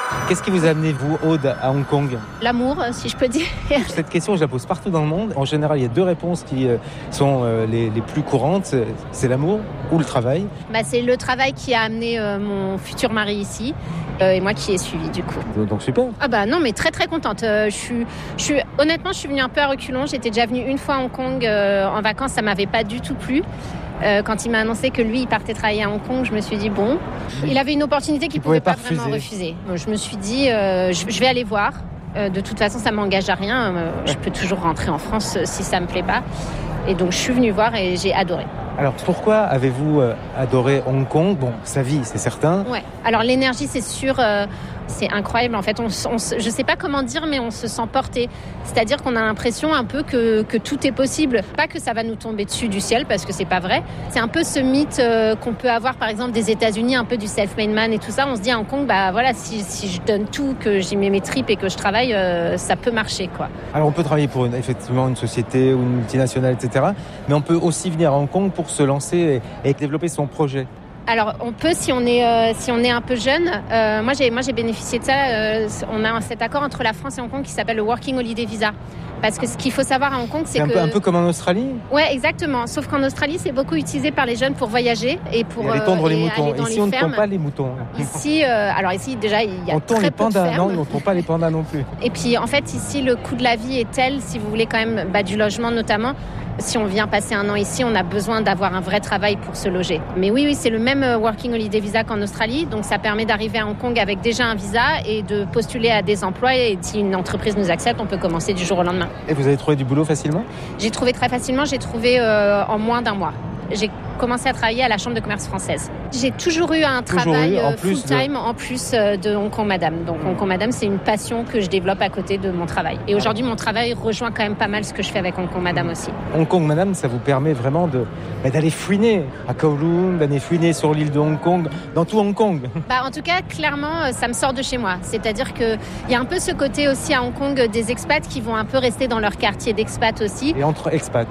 Qu'est-ce qui vous a amené, vous, Aude, à Hong Kong ? L'amour, si je peux dire. Cette question, je la pose partout dans le monde. En général, il y a 2 réponses qui sont les plus courantes. C'est l'amour ou le travail ? C'est le travail qui a amené mon futur mari ici et moi qui ai suivi du coup. Donc super. Non, mais très très contente. Honnêtement, je suis venue un peu à reculons. J'étais déjà venue une fois à Hong Kong en vacances, ça m'avait pas du tout plu. Quand il m'a annoncé que lui, il partait travailler à Hong Kong, je me suis dit bon, il avait une opportunité qu'il pouvait pas vraiment refuser. Donc, je me suis dit, je vais aller voir. De toute façon, ça m'engage à rien. Je peux toujours rentrer en France si ça me plaît pas. Et donc, je suis venue voir et j'ai adoré. Alors, pourquoi avez-vous adoré Hong Kong ? Bon, sa vie, c'est certain. Ouais. Alors, l'énergie, c'est sûr, c'est incroyable. En fait, je sais pas comment dire, mais on se sent porté. C'est-à-dire qu'on a l'impression un peu que tout est possible. Pas que ça va nous tomber dessus du ciel, parce que c'est pas vrai. C'est un peu ce mythe qu'on peut avoir, par exemple, des États-Unis, un peu du self-made man et tout ça. On se dit à Hong Kong, si je donne tout, que j'y mets mes tripes et que je travaille, ça peut marcher, quoi. Alors, on peut travailler pour effectivement une société ou une multinationale, etc. Mais on peut aussi venir à Hong Kong pour se lancer et développer son projet. Alors, on peut si on est un peu jeune. Moi, j'ai bénéficié de ça. On a cet accord entre la France et Hong Kong qui s'appelle le Working Holiday Visa. Parce que ce qu'il faut savoir à Hong Kong, c'est un peu comme en Australie. Ouais, exactement. Sauf qu'en Australie, c'est beaucoup utilisé par les jeunes pour voyager et pour aller tondre les moutons. Ici, on ne tond pas les moutons. Ici, déjà, il y a très peu de fermes. Non, on ne tond pas les pandas non plus. Et puis, en fait, ici, le coût de la vie est tel, si vous voulez quand même du logement notamment. Si on vient passer 1 an ici, on a besoin d'avoir un vrai travail pour se loger. Mais oui, c'est le même Working Holiday Visa qu'en Australie. Donc, ça permet d'arriver à Hong Kong avec déjà un visa et de postuler à des emplois. Et si une entreprise nous accepte, on peut commencer du jour au lendemain. Et vous avez trouvé du boulot facilement ? J'ai trouvé très facilement. J'ai trouvé en moins d'1 mois. J'ai commencé à travailler à la Chambre de commerce française. J'ai toujours eu un travail full-time en plus de Hong Kong Madame. Donc Hong Kong Madame, c'est une passion que je développe à côté de mon travail. Et aujourd'hui, mon travail rejoint quand même pas mal ce que je fais avec Hong Kong Madame aussi. Hong Kong Madame, ça vous permet vraiment d'aller fouiner à Kowloon, d'aller fouiner sur l'île de Hong Kong, dans tout Hong Kong. En tout cas, clairement, ça me sort de chez moi. C'est-à-dire qu'il y a un peu ce côté aussi à Hong Kong des expats qui vont un peu rester dans leur quartier d'expats aussi. Et entre expats.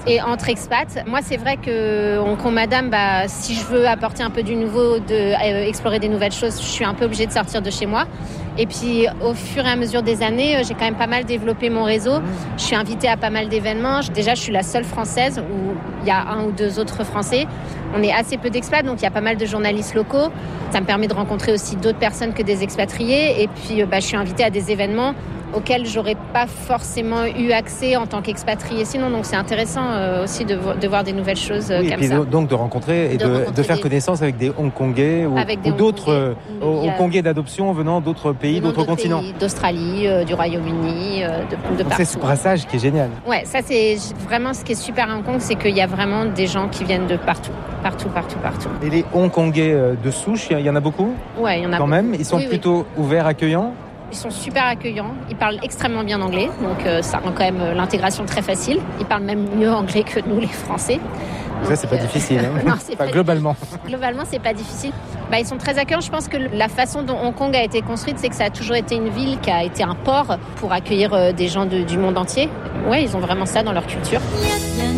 Moi, c'est vrai que Hong Kong Madame, si je veux apporter un peu du nouveau, explorer des nouvelles choses, je suis un peu obligée de sortir de chez moi. Et puis, au fur et à mesure des années, j'ai quand même pas mal développé mon réseau. Je suis invitée à pas mal d'événements. Déjà, je suis la seule Française où il y a 1 ou 2 autres Français. On est assez peu d'expats, donc il y a pas mal de journalistes locaux. Ça me permet de rencontrer aussi d'autres personnes que des expatriés. Et puis, je suis invitée à des événements auxquels j'aurais pas forcément eu accès en tant qu'expatrié sinon. Donc c'est intéressant aussi de voir des nouvelles choses comme ça. Et puis donc de rencontrer et de faire connaissance avec des Hongkongais ou d'autres Hongkongais d'adoption venant d'autres pays, d'autres continents. D'Australie, du Royaume-Uni, de partout. C'est ce brassage qui est génial. Ouais, ça c'est vraiment ce qui est super à Hong Kong, c'est qu'il y a vraiment des gens qui viennent de partout. Et les Hongkongais de souche, il y en a beaucoup ? Ouais, il y en a quand beaucoup. Même, ils sont plutôt ouverts, accueillants ? Ils sont super accueillants, ils parlent extrêmement bien anglais, donc ça rend quand même l'intégration très facile. Ils parlent même mieux anglais que nous les Français. Ça, c'est pas difficile. Hein. Non, c'est pas globalement. Globalement, c'est pas difficile. Ils sont très accueillants. Je pense que la façon dont Hong Kong a été construite, c'est que ça a toujours été une ville qui a été un port pour accueillir des gens du monde entier. Ouais, ils ont vraiment ça dans leur culture.